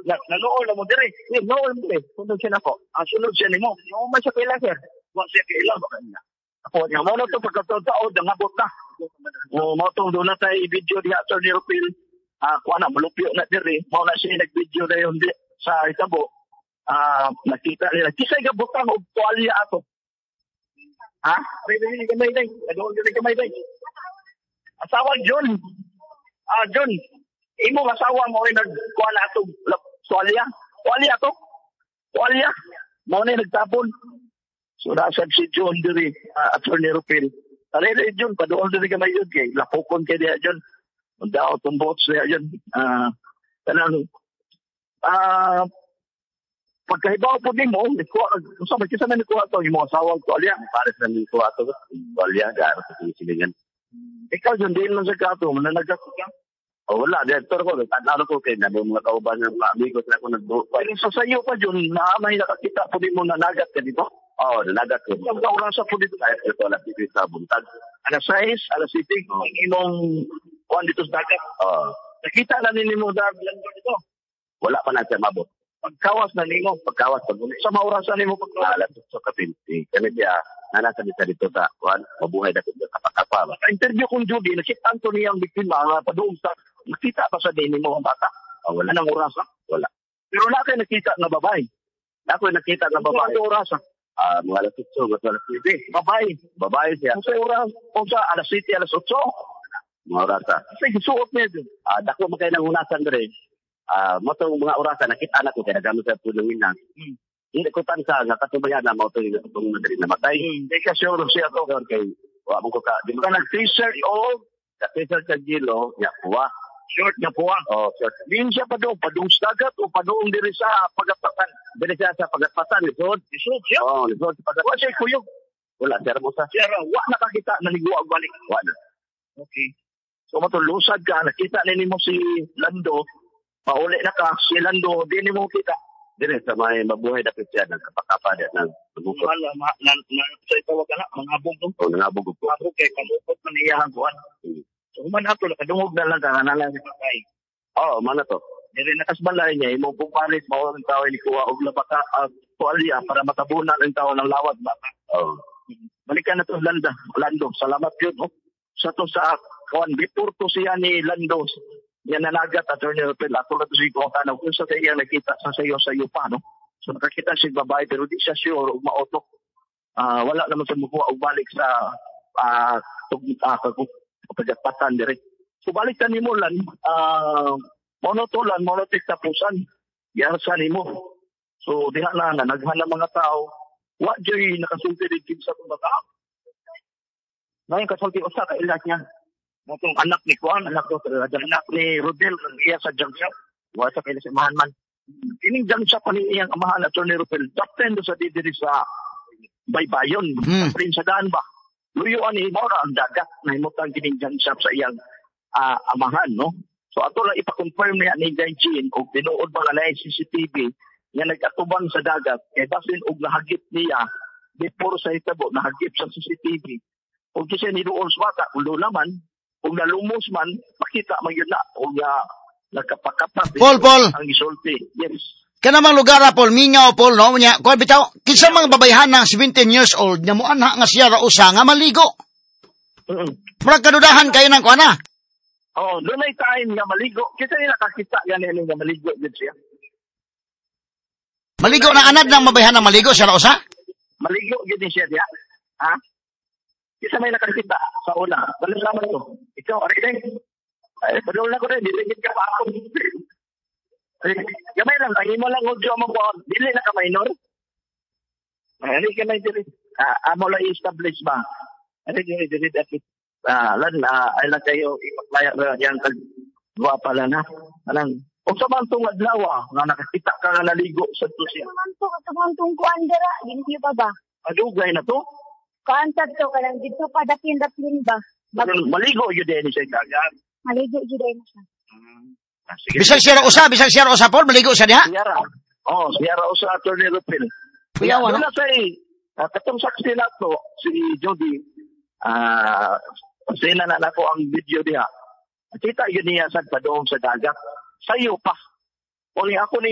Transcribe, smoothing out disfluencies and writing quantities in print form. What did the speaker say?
Nanool na mo dire. Nool mo eh. Sunod siya na ko. Sunod siya nimo. Yung may siya pila, sir. Wa siya kailan ba kanya. Ako, Nga mo na ito pagkataon, nangabot na. Mo itong doon na tayo i-video di Atty. Rupil. Kuha na, malupyo na diri. Mo na siya nag-video na yun sa Itabo. Nakita nila. Kisay gabutang o tuwalya ato. Ha? Rin kamay day. Ano rin kamay day? Asawa John. John. Imo asawa mo rin nagkuha na ato tuwalya. Tuwalya to. Tuwalya. Mo na nagtapon. So nasab si John diri Atty. Rupil. Alay John, padoon diri kamay yun kay lapukon kay diya John. Undaw tong bots diya John. Kanang pagkahibaw po din mo, sa magkisa na nikuha ito, yung mga asawang tuwalya, pares na nikuha ito, tuwalya, gano'n sa sinigan. Ikaw, John, din lang sa kato, mananagat ka. Wala, director ko, tanaro ko kayo, nabi mga kauban ng mga amigos na ako nag-dopa. Pero sa iyo pa, John, may nakakita po din mo nanagat ka dito? Nanagat ko. Ang kaurasa po dito, kahit ito, alas 7 sa buntag. Alas 6, alas 7, kung inong kuhan dito sa dagat. Nakita na nini mo dahil dito? Wala pa na siya mabot. Pagkawas na nimo, pagkawas pag-ulit. Sa maurasan nimo pagkawas. So kapinti. Kaya niya, nanasan niya dito sa kuhan, mabuhay na kung kapakapa. Interview kong Judy, nakita ko niyang biktima, padoong sa, nakita pa sa dini mo ang bata. Wala nang orasa? Wala. Pero na kayo nakita na babae. Na kayo nakita na babae. Ito orasa? Mga alas 8, alas 7. Babae. Babae siya. Kung sa oras, kung sa alas 7, alas 8. Mga orasa. Kasi suot niya dun. Dako mo kayo nang unasan rin. Matong mga orasan, nakita na ko kaya nagamit sa punawin na. Hindi ko tansa, nakatubayan na mo ito yung madaling namatay. Hindi ka sure siya ito. Kaya, wala ko ka. Di mo ka nag-t-shirt o t-shirt sa gilo, yakuha. Short na puwa. Short. Din siya padung sa dagat o padung diri sa pagatpatan. Diri siya sa pagatpatan. Lisod siya? Lisod sa pagatpatan. Wala siya kuyog. Wala, siya mo sa. Siya, wala nakakita, naliguwa ang balik. Wala. Okay. So matulusad ka, nakita na mo si Lando. Pauli na ka, si Lando, di mo kita. Dire sa may mabuhay na siya, nagkapakapa niya, nagmukot. Sa itawag ka na, mangabog ko. Nangabog ko. Mangabog kay kamukot na niyahan ko. So, man ato, nakadungog na lang ka, nanalang si Patay. Man to. Dire nakasbalay niya, imong pumparit, mawang tao, ilikuha, og labaka, tuwalya, para matabunan ang tao ng lawat bata. Balikan na to, Lando, salamat yun. Sa to sa, before to siya ni Lando, yan nanagat at Atty. Rupil at tulad sa ikaw kung sa kaya nakita sa sayo pa, no? So nakakita siya babae pero di siya sure o maotok. Wala naman sa mukuha o balik sa pagkatpatan direct. So balik ka ni mo lang, monotik tapusan, yarsa ni mo. So diha na naghan ng mga tao, wa joy nakasulti din sa bata. Ngayon kasulti usa ka ilat niya. Itong anak ni Juan, anak ni Rodel, iya sa Jangsap. Wala sa kailan si Mahanman. Ining Jangsap pa niyang amahan at Atty. Rupil. Top 10 sa didiri sa Baybayon. Rin sa daan ba? Luyuan ni Maura ang dagat na himutang kining Jangsap sa iyang amahan, no? So ato lang ipakonfirm niya ni Jane o tinuod ba na yung CCTV nga nag-atubang sa dagat. Kaya basin og nahagip niya before sa Itabo, nahagip sa CCTV. O kasi ni Doon Swata, ulo naman, kung nalumos man, makita man yun na. Kung nagkapakapat. Paul. Ang isulti. Yes. Kanamang lugar na, Paul. Mingaw, Paul, no? Kung bitaw, kinsa mga babayhan ng 17 years old, nyamuan ha nga siya rausa nga maligo. Murag kadudahan kayo ng kuha na. Doon ay time nga maligo. Kasi nakakita yan nga maligo din siya. Maligo na anad ng mabayhan ng maligo siya rausa? Maligo din siya diya. Ha? Isa may nakakita sa una. Balang naman ito. Ikaw, aray. Padul na ko rin. Diligid ka pa ako. Gamay lang. Tangin mo lang. Udyo mo po. Dili na ka minor. Hindi ka na dili. Amo lang i-establish ba? Dili. Alam kayo ipaklaya yan. Kagwa pala na. Kung sa mantong adlaw, nga nakakita ka nga naligo sa ito siya. Sa mantong kuandara. Hindi pa ba? Adugay na to? Kaantad to ka lang, dito pa daplin ba? Maligo yun din siya kagan. Maligo yun din siya. Bisag siya rausa, Paul, maligo siya niya? Siya rausa Atty. Rupil. Kuyawan, no? Katong saksi na to, si Jody, sina na ko ang video niya. Kita yun niya sa padong sa dagat. Sayo pa. Kung ako ni